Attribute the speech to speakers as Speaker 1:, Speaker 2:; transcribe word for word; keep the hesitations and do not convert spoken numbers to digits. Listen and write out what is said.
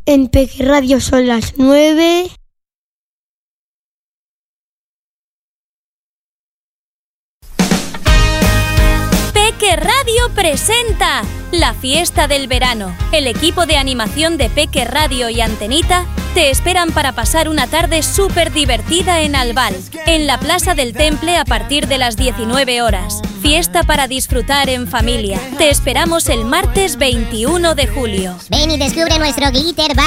Speaker 1: En Peque Radio son las nueve.
Speaker 2: Peque Radio presenta la fiesta del verano. El equipo de animación de Peque Radio y Antenita te esperan para pasar una tarde súper divertida en Albal, en la Plaza del Temple a partir de las diecinueve horas. Fiesta para disfrutar en familia. Te esperamos el martes veintiuno de julio.
Speaker 3: Ven y descubre nuestro glitter bar.